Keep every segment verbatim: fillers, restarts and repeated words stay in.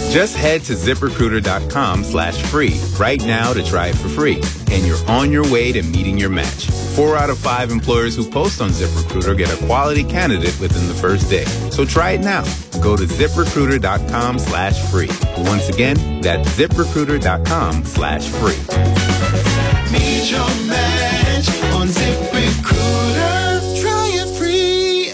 Just head to ZipRecruiter.com slash free right now to try it for free. And you're on your way to meeting your match. Four out of five employers who post on ZipRecruiter get a quality candidate within the first day. So try it now. Go to ZipRecruiter.com slash free. Once again, that's ZipRecruiter.com slash free. Meet your match on ZipRecruiter. Try it free.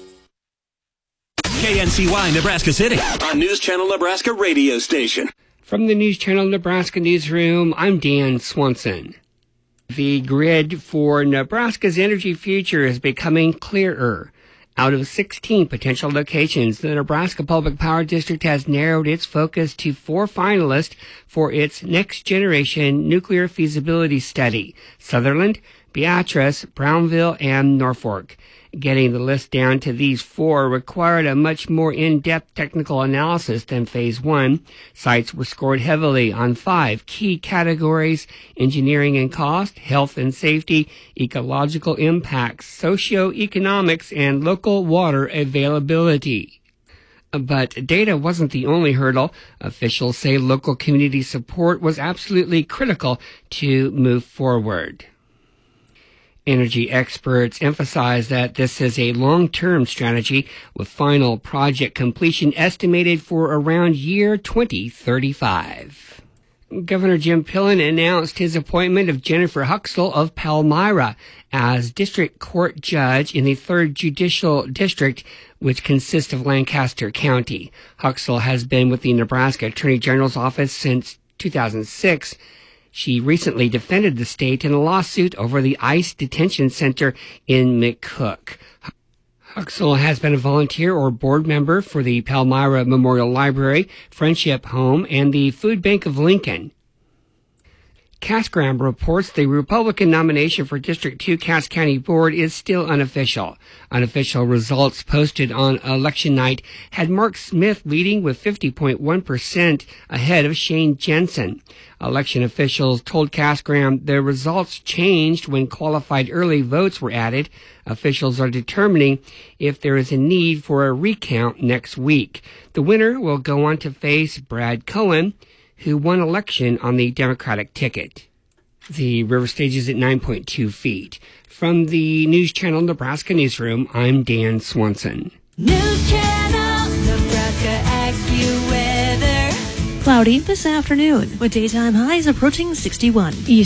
K N C Y Nebraska City on News Channel Nebraska radio station. From the News Channel Nebraska newsroom, I'm Dan Swanson. The grid for Nebraska's energy future is becoming clearer. Out of sixteen potential locations, the Nebraska Public Power District has narrowed its focus to four finalists for its next-generation nuclear feasibility study: Sutherland, Beatrice, Brownville, and Norfolk. Getting the list down to these four required a much more in-depth technical analysis than Phase one. Sites were scored heavily on five key categories: engineering and cost, health and safety, ecological impacts, socioeconomics, and local water availability. But data wasn't the only hurdle. Officials say local community support was absolutely critical to move forward. Energy experts emphasize that this is a long-term strategy, with final project completion estimated for around year twenty thirty-five. Governor Jim Pillen announced his appointment of Jennifer Huxell of Palmyra as district court judge in the third Judicial District, which consists of Lancaster County. Huxell has been with the Nebraska Attorney General's office since two thousand six. She recently defended the state in a lawsuit over the ICE detention center in McCook. Huxell has been a volunteer or board member for the Palmyra Memorial Library, Friendship Home, and the Food Bank of Lincoln. Cass-Graham reports the Republican nomination for District two Cass County Board is still unofficial. Unofficial results posted on election night had Mark Smith leading with fifty point one percent ahead of Shane Jensen. Election officials told Cass-Graham the results changed when qualified early votes were added. Officials are determining if there is a need for a recount next week. The winner will go on to face Brad Cohen, who won election on the Democratic ticket. The river stage is at nine point two feet. From the News Channel Nebraska newsroom, I'm Dan Swanson. News Channel Nebraska AccuWeather. Cloudy this afternoon, with daytime highs approaching sixty-one. East